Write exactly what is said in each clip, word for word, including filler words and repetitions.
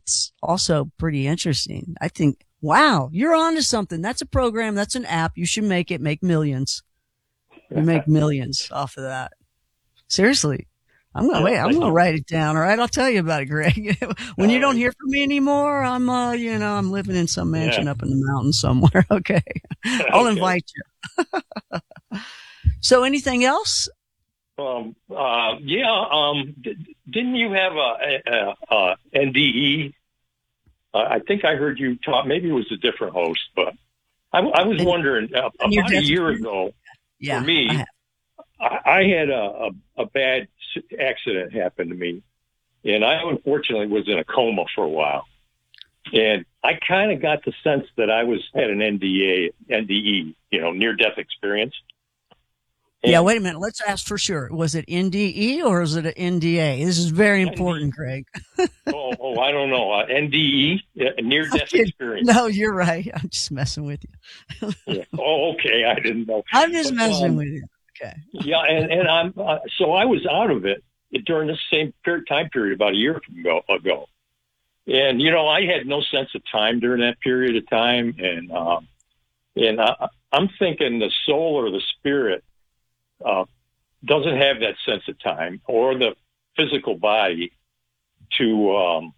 it's also pretty interesting. I think, wow, you're onto something. That's a program. That's an app. You should make it, make millions. You make millions off of that. Seriously. I'm going to wait. I'm going to write it down. All right. I'll tell you about it, Greg. When you don't hear from me anymore, I'm, uh, you know, I'm living in some mansion yeah. up in the mountains somewhere. Okay. I'll okay. invite you. So anything else? Um, uh, yeah. Um, d- didn't you have a, a, a N D E? Uh, I think I heard you talk, maybe it was a different host, but I, I was and, wondering uh, about a year ago yeah, for me, I, I, I had a, a, a bad accident happen to me, and I unfortunately was in a coma for a while, and I kind of got the sense that I was had an N D A, N D E, you know, near death experience. And yeah, wait a minute. Let's ask for sure. Was it N D E or is it an N D A? This is very important, Greg. oh, oh, I don't know. Uh, N D E, uh, near death okay. experience. No, you're right. I'm just messing with you. yeah. Oh, okay. I didn't know. I'm just but, messing um, with you. Okay. yeah, and, and I'm uh, so I was out of it during the same period, time period about a year ago, ago. And, you know, I had no sense of time during that period of time. And, um, and I, I'm thinking the soul or the spirit uh, doesn't have that sense of time or the physical body to, um,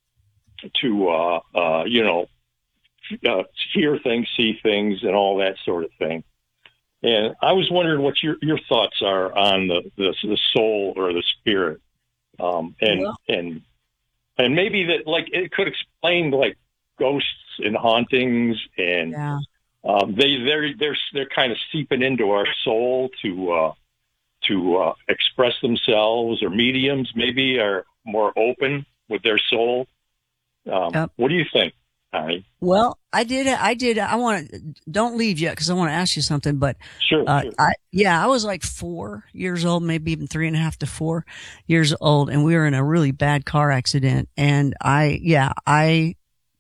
to, uh, uh, you know, uh, hear things, see things and all that sort of thing. And I was wondering what your, your thoughts are on the, the, the soul or the spirit. Um, and, well, and, and maybe that, like, it could explain like ghosts and hauntings and, yeah. um, they, they're, they're, they're kind of seeping into our soul to, uh, to, uh, express themselves, or mediums maybe are more open with their soul. Um, yep. What do you think, Connie? Well, I did, I did, I want to, don't leave yet because I want to ask you something, but, sure, uh, sure. I, yeah, I was like four years old, maybe even three and a half to four years old. And we were in a really bad car accident. And I, yeah, I,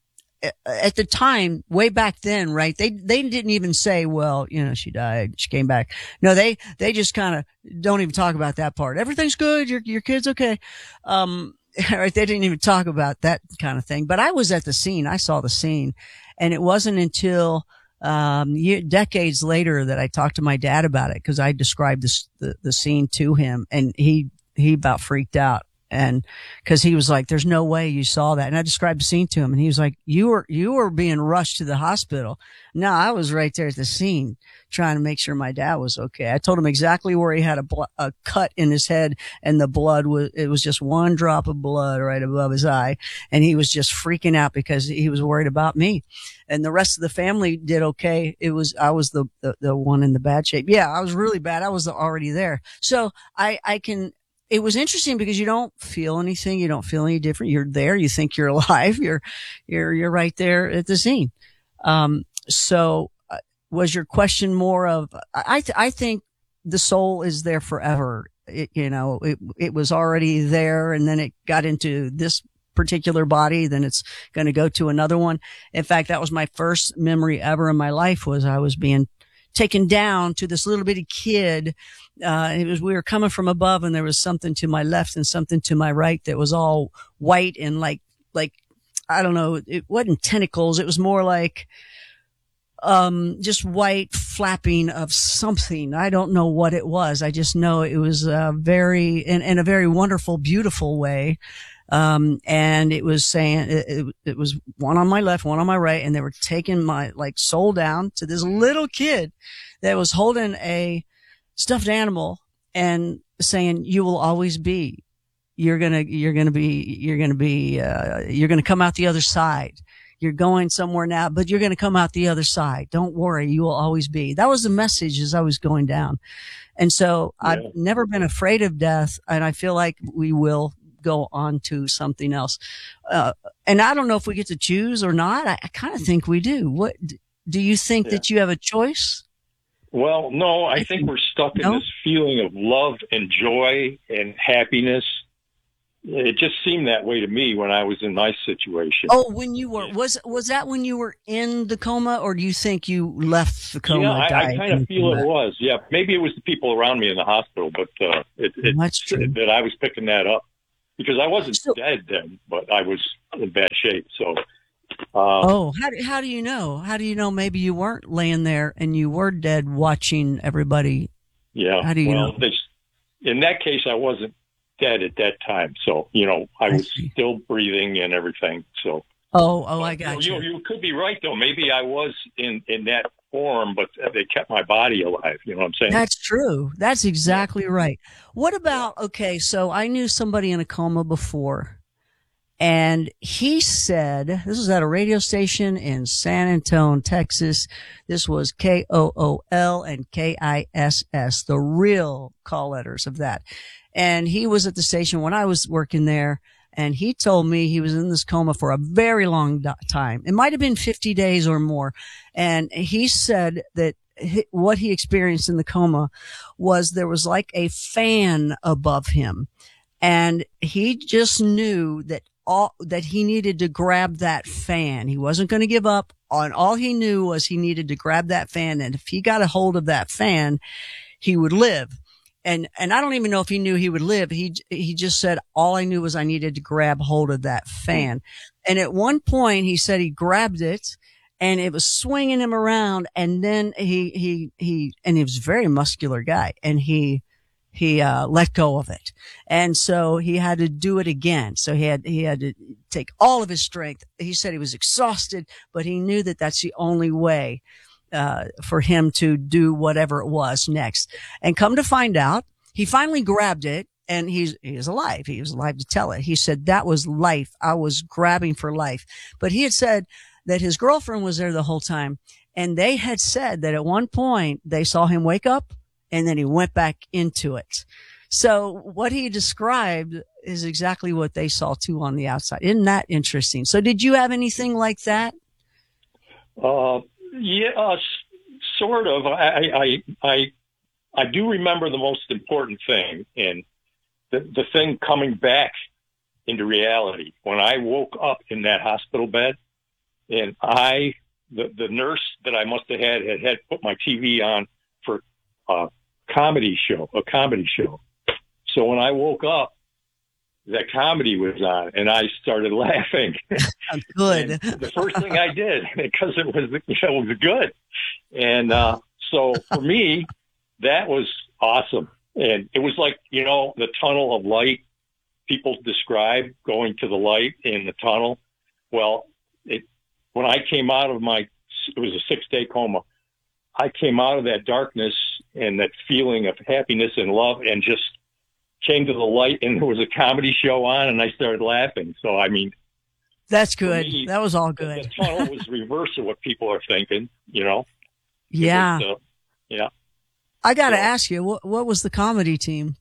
at the time, way back then, right? They, they didn't even say, well, you know, she died, she came back. No, they, they just kind of don't even talk about that part. Everything's good. Your, your kid's okay. Um, right. They didn't even talk about that kind of thing, but I was at the scene. I saw the scene, and it wasn't until, um, year, decades later that I talked to my dad about it, because I described this, the, the scene to him, and he, he about freaked out. And cause he was like, there's no way you saw that. And I described the scene to him, and he was like, you were, you were being rushed to the hospital. No, I was right there at the scene trying to make sure my dad was okay. I told him exactly where he had a, bl- a cut in his head, and the blood was, it was just one drop of blood right above his eye. And he was just freaking out because he was worried about me. And the rest of the family did okay. It was, I was the, the, the one in the bad shape. Yeah, I was really bad. I was already there. So I, I can, it was interesting because you don't feel anything. You don't feel any different. You're there. You think you're alive. You're, you're, you're right there at the scene. Um, so uh, was your question more of, I, th- I think the soul is there forever. It, you know, it, it was already there, and then it got into this particular body. Then it's going to go to another one. In fact, that was my first memory ever in my life, was I was being taken down to this little bitty kid. Uh, it was, we were coming from above, and there was something to my left and something to my right that was all white and like, like, I don't know, it wasn't tentacles. It was more like, um, just white flapping of something. I don't know what it was. I just know it was, uh, very, in, in a very wonderful, beautiful way. Um, and it was saying, it, it, it was one on my left, one on my right, and they were taking my, like, soul down to this little kid that was holding a stuffed animal and saying, you will always be, you're gonna, you're gonna be, you're gonna be, uh, you're gonna come out the other side. You're going somewhere now, but you're gonna come out the other side. Don't worry. You will always be. That was the message as I was going down. And so yeah. I've never been afraid of death, and I feel like we will go on to something else. Uh, and I don't know if we get to choose or not. I, I kind of think we do. What do you think yeah. that you have a choice? Well, no, I think we're stuck in no? this feeling of love and joy and happiness. It just seemed that way to me when I was in my situation. Oh, when you were, was, was that when you were in the coma, or do you think you left the coma? Yeah, I, I kind of feel it was. Yeah. Maybe it was the people around me in the hospital, but, uh, it, it, That's true. that I was picking that up. because I wasn't So, dead then, but I was in bad shape. So, um, oh, how do, how do you know? How do you know maybe you weren't laying there and you were dead watching everybody? yeah, How do you well, know? they, in that case, I wasn't dead at that time. So, you know, I I was see. still breathing and everything. So, Oh, oh, I but, got you know, you. you, you could be right though. Maybe I was in, in that form, but they kept my body alive. You know what I'm saying? That's true. That's Yeah. exactly right. What Yeah. about, okay, so I knew somebody in a coma before, and he said, this was at a radio station in San Antonio, Texas. This was K O O L and K I S S, the real call letters of that. And he was at the station when I was working there, and he told me he was in this coma for a very long do- time. It might have been fifty days or more. And he said that hi- what he experienced in the coma was there was like a fan above him, and he just knew that all that he needed to grab that fan. He wasn't going to give up on. All he knew was he needed to grab that fan, and if he got a hold of that fan, he would live. And and I don't even know if he knew he would live. He he just said, all I knew was I needed to grab hold of that fan. And at one point he said he grabbed it and it was swinging him around, and then he he he and he was a very muscular guy, and he he uh let go of it. And so he had to do it again. So he had he had to take all of his strength. He said he was exhausted, but he knew that that's the only way uh for him to do whatever it was next. And come to find out, he finally grabbed it, and he's he's alive. He was alive to tell it. He said, that was life. I was grabbing for life. But he had said that his girlfriend was there the whole time, and they had said that at one point they saw him wake up and then he went back into it. So what he described is exactly what they saw too on the outside. Isn't that interesting? So did you have anything like that? Uh, yeah, uh, s- sort of. I, I, I, I do remember the most important thing, and the, the thing coming back into reality. When I woke up in that hospital bed, and I, the, the nurse that I must have had, had, had put my T V on for a comedy show, a comedy show. So when I woke up, that comedy was on, and I started laughing. Good. And the first thing I did, because it was, you know, it was good. And uh, so for me, that was awesome. And it was like, you know, the tunnel of light people describe, going to the light in the tunnel. Well, it, when I came out of my, it was a six day coma. I came out of that darkness and that feeling of happiness and love, and just came to the light, and there was a comedy show on, and I started laughing. So, I mean, That's good. me, That was all the, good. the tunnel was reverse of what people are thinking, you know? It Yeah. was, uh, yeah. I got to So- ask you, what, what was the comedy team?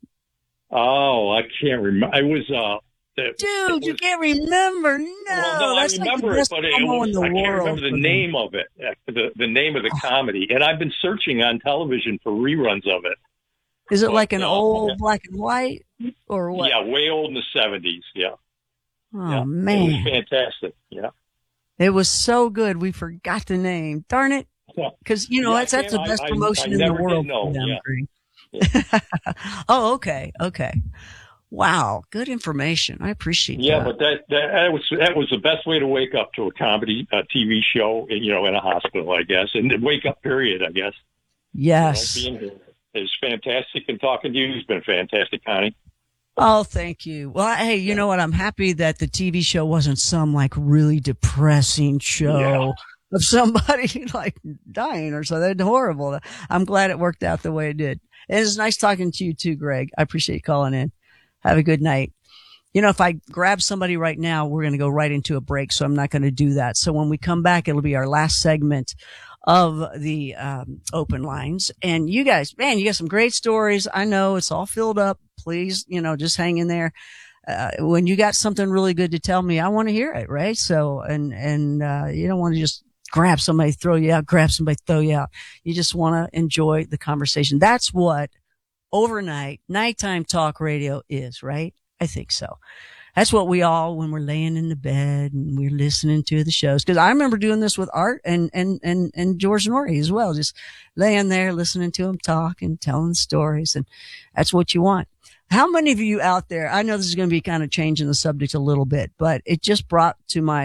Oh, I can't remember. I was, uh, it- Dude, it you was- can't remember. No, well, no, I that's like the remember it, best but it promo was, in the I can't world. remember the for me. name of it, uh, the, the name of the comedy. And I've been searching on television for reruns of it. Is it but, like an uh, old yeah. black and white or what? Yeah, way old in the seventies. Yeah. Oh yeah. It was man, fantastic. Yeah. it was so good. We forgot the name. Darn it. Yeah. Because you know Yeah, I that's that's the can't- best I- I- promotion I in the never did world. know, for them, yeah. Greg. Oh, okay, okay. Wow, good information. I appreciate Yeah, that. but that, that that was that was the best way to wake up to a comedy a T V show, you know, in a hospital, I guess, and the wake up period, I guess. Yes. You know, being here is fantastic, and talking to you has been fantastic, Connie. Oh, thank you. Well, hey, you know what? I'm happy that the T V show wasn't some like really depressing show of somebody like dying or something horrible. I'm glad it worked out the way it did. It was nice talking to you too, Greg. I appreciate you calling in. Have a good night. You know, if I grab somebody right now, we're going to go right into a break. So I'm not going to do that. So when we come back, it'll be our last segment of the um, open lines. And you guys, man, you got some great stories. I know it's all filled up. Please, you know, just hang in there. Uh, when you got something really good to tell me, I want to hear it, right? So, and, and, uh, you don't want to just grab somebody, throw you out, grab somebody, throw you out. You just want to enjoy the conversation. That's what overnight, nighttime talk radio is, right? I think so. That's what we all, when we're laying in the bed and we're listening to the shows. Cause I remember doing this with Art and, and, and, and George Norrie as well. Just laying there, listening to them talk and telling stories. And that's what you want. How many of you out there, I know this is going to be kind of changing the subject a little bit, but it just brought to my